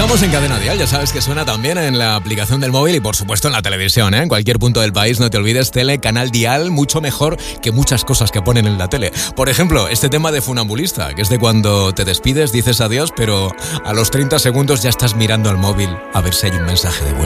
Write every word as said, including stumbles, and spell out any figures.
Estamos en Cadena Dial, ya sabes que suena también en la aplicación del móvil y por supuesto en la televisión, ¿eh? En cualquier punto del país, no te olvides, tele, canal Dial, mucho mejor que muchas cosas que ponen en la tele. Por ejemplo, este tema de Funambulista, que es de cuando te despides, dices adiós, pero a los treinta segundos ya estás mirando al móvil a ver si hay un mensaje de vuelta.